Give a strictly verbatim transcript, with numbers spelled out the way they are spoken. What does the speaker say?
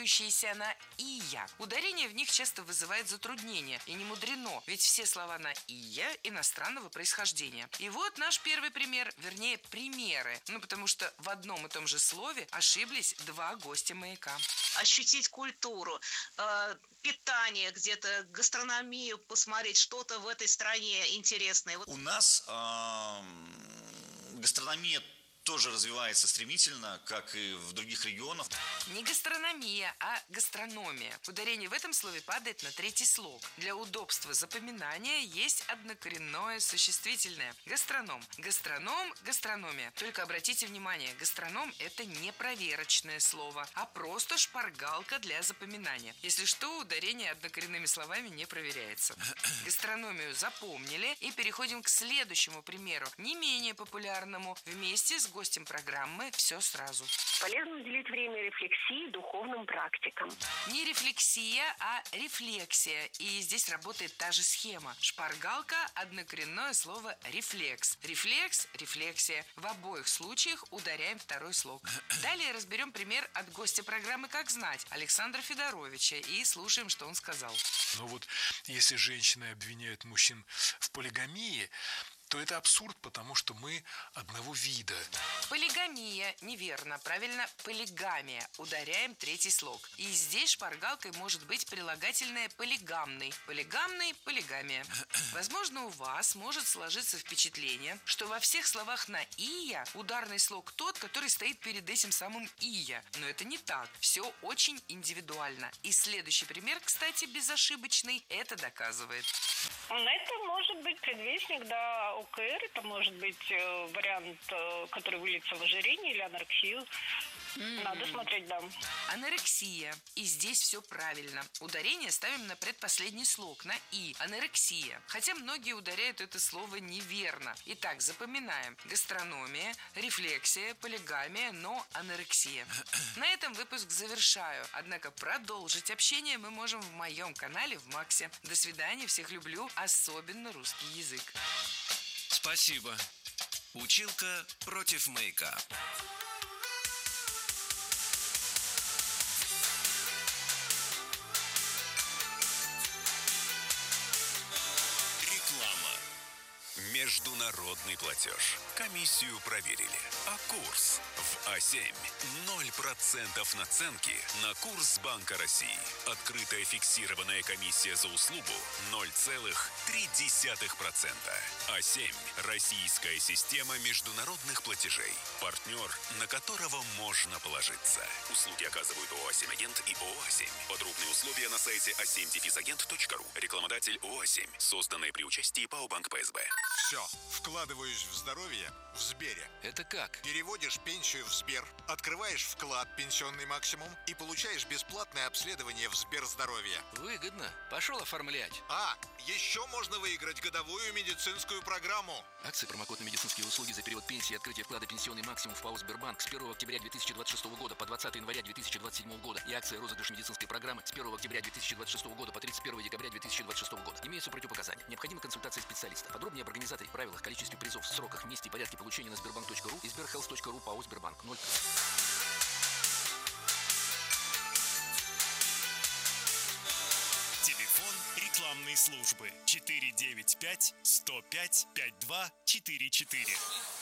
заканчивающиеся на «ия». Ударение в них часто вызывает затруднения, и не мудрено, ведь все слова на «ия» иностранного происхождения. И вот наш первый пример, вернее, примеры, ну потому что в одном и том же слове ошиблись два гостя «Маяка». Ощутить культуру, э, питание где-то, гастрономию посмотреть, что-то в этой стране интересное. У нас э, гастрономия тоже развивается стремительно, как и в других регионах. Не гастрономия, а гастрономия. Ударение в этом слове падает на третий слог. Для удобства запоминания есть однокоренное существительное. Гастроном. Гастроном, гастрономия. Только обратите внимание, гастроном – это не проверочное слово, а просто шпаргалка для запоминания. Если что, ударение однокоренными словами не проверяется. Гастрономию запомнили, и переходим к следующему примеру, не менее популярному. Вместе с гостем программы «Все сразу». Полезно уделить время рефлексии, духовным практикам. Не рефлексия, а рефлексия. И здесь работает та же схема. Шпаргалка – однокоренное слово «рефлекс». Рефлекс – рефлексия. В обоих случаях ударяем второй слог. Далее разберем пример от гостя программы «Как знать» Александра Федоровича и слушаем, что он сказал. Но вот если женщины обвиняют мужчин в полигамии, то это абсурд, потому что мы одного вида. Полигамия. Неверно. Правильно, полигамия. Ударяем третий слог. И здесь шпаргалкой может быть прилагательное полигамный. Полигамный, полигамия. Возможно, у вас может сложиться впечатление, что во всех словах на «ия» ударный слог тот, который стоит перед этим самым «ия». Но это не так. Все очень индивидуально. И следующий пример, кстати, безошибочный, это доказывает. Это может быть предвестник, да, ОКР, это может быть э, вариант, э, который выльется в ожирение или анорексию. Mm-hmm. Надо смотреть, да. Анорексия. И здесь все правильно. Ударение ставим на предпоследний слог, на «и». Анорексия. Хотя многие ударяют это слово неверно. Итак, запоминаем. Гастрономия, рефлексия, полигамия, но анорексия. На этом выпуск завершаю. Однако продолжить общение мы можем в моем канале в Максе. До свидания. Всех люблю. Особенно русский язык. Спасибо. Училка против Маяка. Реклама. Международный платеж. Комиссию проверили. А курс в А семь. ноль процентов наценки на курс Банка России. Открытая фиксированная комиссия за услугу ноль целых три десятых процента. А семь. Российская система международных платежей. Партнер, на которого можно положиться. Услуги оказывают ООО «А семь Агент» и ООО «А семь». Подробные условия на сайте а семь агент точка ру. Рекламодатель ООО «А семь». Созданные при участии ПАО «Банк ПСБ». Все, вкладываюсь в здоровье в Сбере. Это как? Переводишь пенсию в Сбер, открываешь вклад «Пенсионный максимум» и получаешь бесплатное обследование в Сберздоровье. Выгодно. Пошел оформлять. А, еще можно выиграть годовую медицинскую программу. Акции, промокод на медицинские услуги за период пенсии и открытие вклада «Пенсионный максимум» в ПАО «Сбербанк» с первого октября две тысячи двадцать шестого года по двадцатое января две тысячи двадцать седьмого года и акция розыгрыш медицинской программы с первого октября две тысячи двадцать шестого года по тридцать первое декабря две тысячи двадцать шестого года. Имеются противопоказания. Необходима консультация специалиста. Подробнее об организаторе, правилах, количестве призов, сроках, месте и порядке получения на сбербанк точка ру и сберхелс точка ру ПАО «Сбербанк». ноль. Телефон рекламной службы четыре девять пять сто пять пятьдесят два четыре четыре.